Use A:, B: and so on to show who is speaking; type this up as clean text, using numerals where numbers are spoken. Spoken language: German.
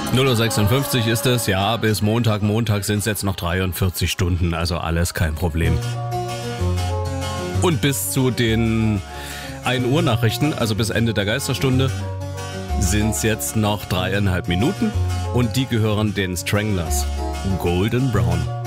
A: 0:56 Uhr ist es, ja, bis Montag sind es jetzt noch 43 Stunden, also alles kein Problem. Und bis zu den 1 Uhr Nachrichten, also bis Ende der Geisterstunde, sind es jetzt noch 3,5 Minuten und die gehören den Stranglers. Golden Brown.